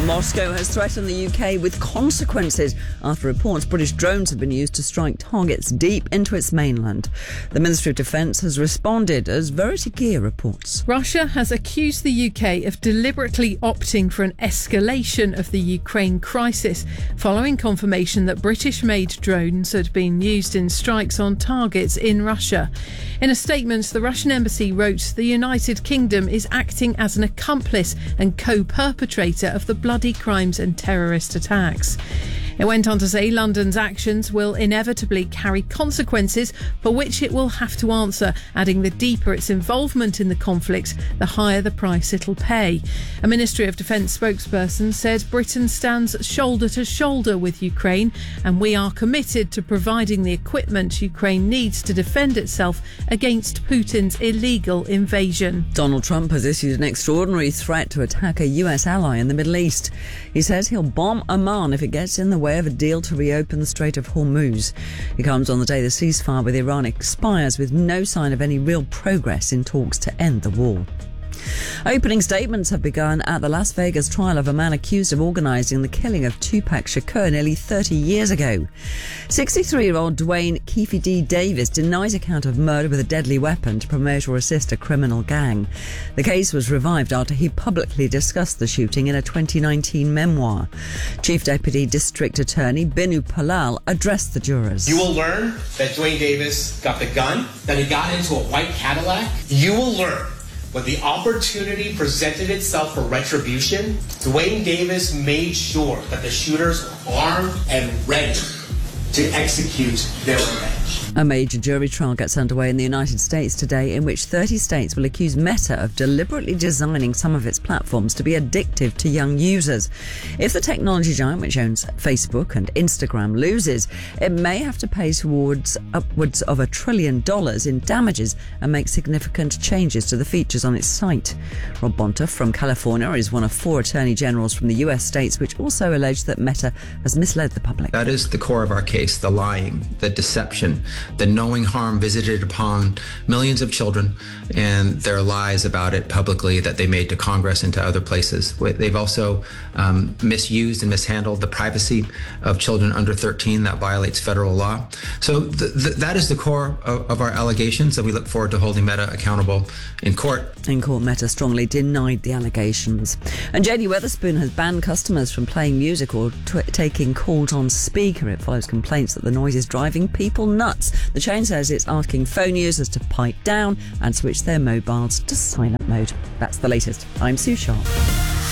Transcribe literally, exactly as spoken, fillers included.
Moscow has threatened the U K with consequences after reports British drones have been used to strike targets deep into its mainland. The Ministry of Defence has responded, as Verity Gear reports. Russia has accused the U K of deliberately opting for an escalation of the Ukraine crisis, following confirmation that British-made drones had been used in strikes on targets in Russia. In a statement, the Russian embassy wrote the United Kingdom is acting as an accomplice and co-perpetrator of the bloody crimes and terrorist attacks. It went on to say London's actions will inevitably carry consequences for which it will have to answer, adding the deeper its involvement in the conflict, the higher the price it'll pay. A Ministry of Defence spokesperson said Britain stands shoulder to shoulder with Ukraine, and we are committed to providing the equipment Ukraine needs to defend itself against Putin's illegal invasion. Donald Trump has issued an extraordinary threat to attack a U S ally in the Middle East. He says he'll bomb Oman if it gets in the way of a deal to reopen the Strait of Hormuz. It comes on the day the ceasefire with Iran expires, with no sign of any real progress in talks to end the war. Opening statements have begun at the Las Vegas trial of a man accused of organising the killing of Tupac Shakur nearly thirty years ago. sixty-three-year-old Dwayne Keefe D. Davis denies account of murder with a deadly weapon to promote or assist a criminal gang. The case was revived after he publicly discussed the shooting in a twenty nineteen memoir. Chief Deputy District Attorney Binu Palal addressed the jurors. You will learn that Dwayne Davis got the gun, that he got into a white Cadillac. You will learn when the opportunity presented itself for retribution, Dwayne Davis made sure that the shooters were armed and ready to execute their revenge. A major jury trial gets underway in the United States today, in which thirty states will accuse Meta of deliberately designing some of its platforms to be addictive to young users. If the technology giant, which owns Facebook and Instagram, loses, it may have to pay towards upwards of a trillion dollars in damages and make significant changes to the features on its site. Rob Bonta from California is one of four attorney generals from the U S states which also allege that Meta has misled the public. That is the core of our case, the lying, the deception, the knowing harm visited upon millions of children and their lies about it publicly that they made to Congress and to other places. They've also um, misused and mishandled the privacy of children under thirteen. That violates federal law. So th- th- that is the core of, of our allegations, and we look forward to holding Meta accountable in court. In court, Meta strongly denied the allegations. And J D Wetherspoon has banned customers from playing music or t- taking calls on speaker. It follows complaints that the noise is driving people nuts. The chain says it's asking phone users to pipe down and switch their mobiles to silent mode. That's the latest. I'm Sue Sharp.